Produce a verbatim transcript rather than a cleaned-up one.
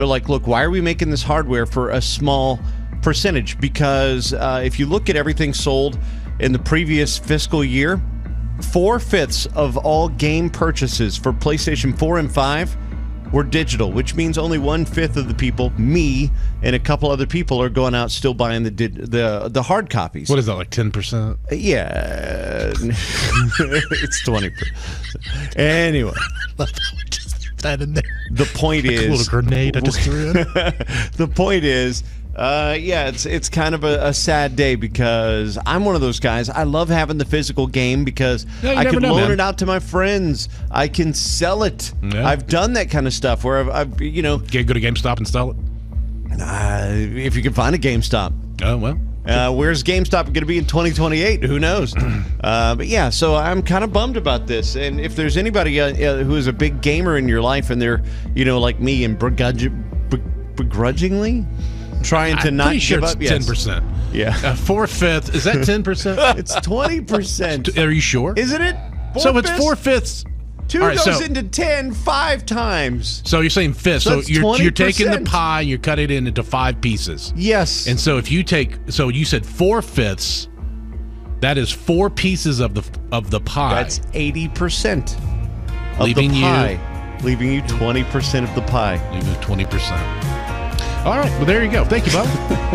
They're like, look, why are we making this hardware for a small percentage? Because uh, if you look at everything sold in the previous fiscal year, four-fifths of all game purchases for PlayStation four and five were digital, which means only one-fifth of the people, me and a couple other people, are going out still buying the the the hard copies. What is that, like ten percent? Yeah. It's twenty percent. Anyway. That in there. The point like is... a little grenade I just threw in. The point is... Uh, yeah, it's it's kind of a, a sad day because I'm one of those guys. I love having the physical game because yeah, I can know, loan man. it out to my friends. I can sell it. Yeah. I've done that kind of stuff where I've, I've you know... Get go to GameStop and sell it? Uh, if you can find a GameStop. Oh, well. Uh, where's GameStop going to be in twenty twenty-eight? Who knows? uh, but yeah, so I'm kind of bummed about this. And if there's anybody uh, uh, who is a big gamer in your life and they're, you know, like me and begrudg- begrudgingly... trying to I'm not pretty sure give it's up. Yes. ten percent. Yeah. Uh, four-fifths. Is that ten percent? It's twenty percent. Are you sure? Isn't it? Four so it's fifths? four-fifths. Two All right, goes so, into ten five times. So you're saying fifth. So So, that's you're, you're twenty taking percent. the pie and you cut it in into five pieces. Yes. And so if you take, so you said four-fifths, that is four pieces of the of the pie. That's eighty percent of Leaving the you- pie. Leaving you twenty percent of the pie. Leaving twenty percent. All right. Well, there you go. Thank you, Bob.